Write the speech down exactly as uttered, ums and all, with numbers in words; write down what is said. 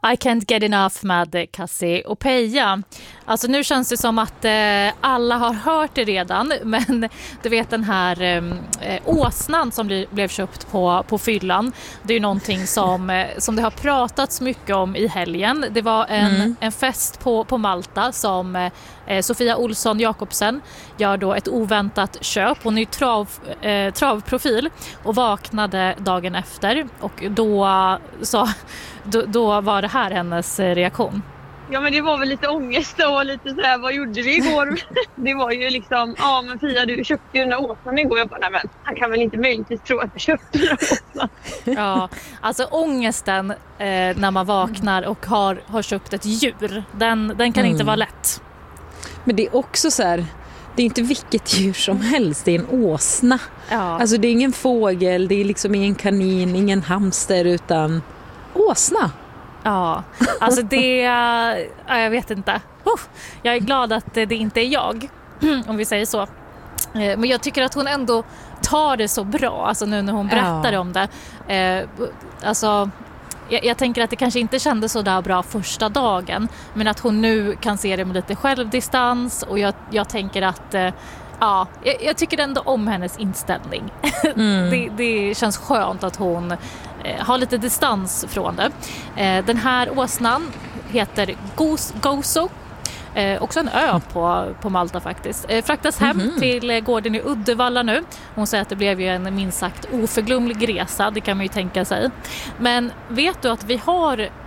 I can't get enough med Cassiopeia. Alltså nu känns det som att eh, alla har hört det redan, men du vet den här eh, åsnan som bli, blev köpt på, på fyllan, det är ju någonting som, eh, som det har pratats mycket om i helgen. Det var en, mm. en fest på, på Malta som eh, Sofia Olsson Jakobsen gör då ett oväntat köp. Hon är ju trav, eh, travprofil och vaknade dagen efter, och då, så, då, då var det här hennes reaktion. Ja, men det var väl lite ångest och lite sådär, vad gjorde vi igår? Det var ju liksom, ja men Fia, du köpte ju den där åsnan igår. Jag bara, nej men han kan väl inte möjligtvis tro att jag köpte den där åsnan. Ja, alltså ångesten eh, när man vaknar och har, har köpt ett djur, den, den kan mm. inte vara lätt. Men det är också så här, det är inte vilket djur som helst, det är en åsna. Ja. Alltså det är ingen fågel, det är liksom ingen kanin, ingen hamster, utan åsna. Ja, alltså det, ja, jag vet inte. Uh, jag är glad att det inte är jag, om vi säger så. Men jag tycker att hon ändå tar det så bra, alltså nu när hon berättar ja. om det. Eh, alltså, jag, jag tänker att det kanske inte kändes så där bra första dagen, men att hon nu kan se det med lite självdistans, och jag, jag tänker att eh, ja, jag, jag tycker ändå om hennes inställning. Mm. det, det känns skönt att hon eh, har lite distans från det. Eh, den här åsnan heter Gos, Gozo. Eh, också en ö på, på Malta faktiskt. Eh, fraktas hem mm-hmm. till eh, gården i Uddevalla nu. Hon säger att det blev ju en minst sagt oförglömlig resa, det kan man ju tänka sig. Men vet du att vi har